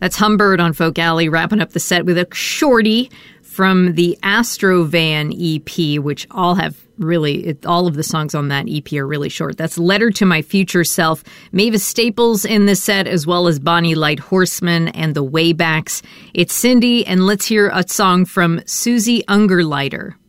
That's Humbird on Folk Alley, wrapping up the set with a shorty from the Astrovan EP, which all of the songs on that EP are really short. That's Letter to My Future Self. Mavis Staples in this set, as well as Bonnie Light Horseman and the Waybacks. It's Cindy, and let's hear a song from Susie Ungerleider.